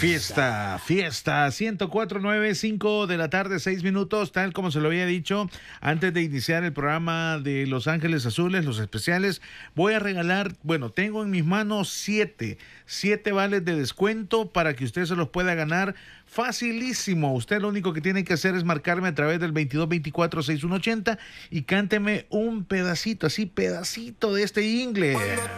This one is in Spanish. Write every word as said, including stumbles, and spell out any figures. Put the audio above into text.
Fiesta, fiesta, ciento cuatro punto nueve, cinco de la tarde, seis minutos, tal como se lo había dicho antes de iniciar el programa de Los Ángeles Azules, los especiales. Voy a regalar, bueno, tengo en mis manos siete, siete vales de descuento para que usted se los pueda ganar facilísimo. Usted lo único que tiene que hacer es marcarme a través del veintidós veinticuatro sesenta y uno ochenta y cánteme un pedacito, así pedacito de este inglés.